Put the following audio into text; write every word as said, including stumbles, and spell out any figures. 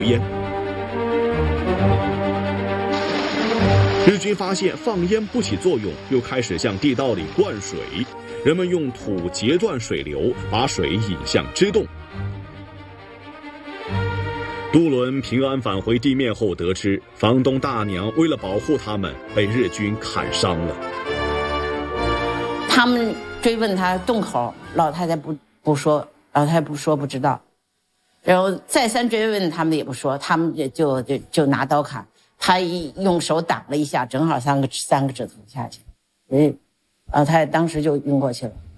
烟。日军发现放烟不起作用，又开始向地道里灌水，人们用土截断水流，把水引向支洞。渡轮平安返回地面后，得知房东大娘为了保护他们，被日军砍伤了。 他们追问他洞口，老太太不不说，老太太不说不知道，然后再三追问，他们也不说，他们就就就就拿刀砍。他一用手挡了一下，正好三个三个指头下去，哎，老太太当时就晕过去了。